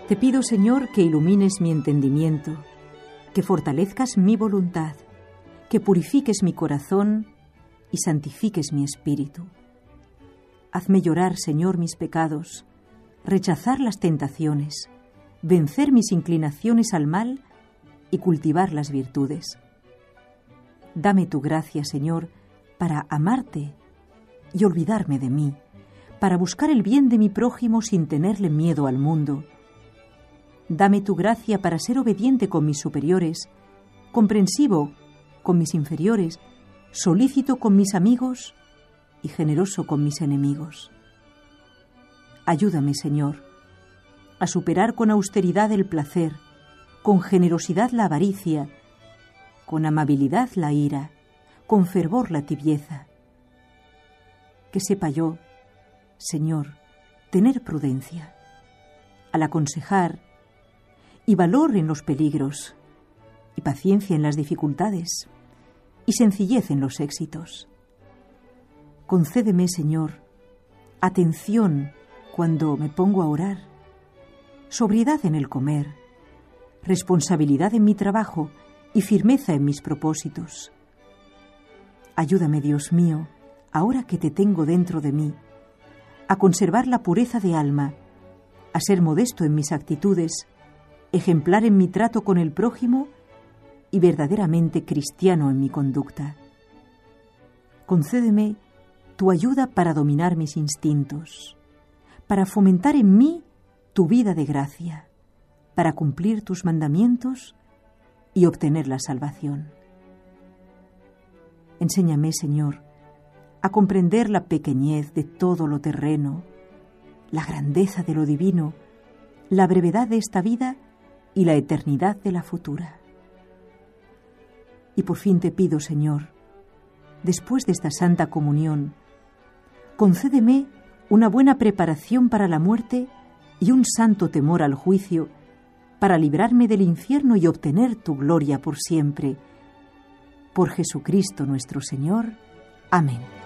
Te pido, Señor, que ilumines mi entendimiento, que fortalezcas mi voluntad, que purifiques mi corazón y santifiques mi espíritu. Hazme llorar, Señor, mis pecados, rechazar las tentaciones, vencer mis inclinaciones al mal y cultivar las virtudes. Dame tu gracia, Señor, para amarte y olvidarme de mí, para buscar el bien de mi prójimo sin tenerle miedo al mundo. Dame tu gracia para ser obediente con mis superiores, comprensivo con mis inferiores, solícito con mis amigos y generoso con mis enemigos. Ayúdame, Señor, a superar con austeridad el placer, con generosidad la avaricia, con amabilidad la ira, con fervor la tibieza. Que sepa yo, Señor, tener prudencia al aconsejar y valor en los peligros y paciencia en las dificultades y sencillez en los éxitos. Concédeme, Señor, atención cuando me pongo a orar, sobriedad en el comer, responsabilidad en mi trabajo y firmeza en mis propósitos. Ayúdame, Dios mío, ahora que te tengo dentro de mí, a conservar la pureza de alma, a ser modesto en mis actitudes, ejemplar en mi trato con el prójimo y verdaderamente cristiano en mi conducta. Concédeme tu ayuda para dominar mis instintos, para fomentar en mí tu vida de gracia, para cumplir tus mandamientos y obtener la salvación. Enséñame, Señor, a comprender la pequeñez de todo lo terreno, la grandeza de lo divino, la brevedad de esta vida y la eternidad de la futura. Y por fin te pido, Señor, después de esta santa comunión, concédeme una buena preparación para la muerte y un santo temor al juicio, para librarme del infierno y obtener tu gloria por siempre. Por Jesucristo nuestro Señor. Amén.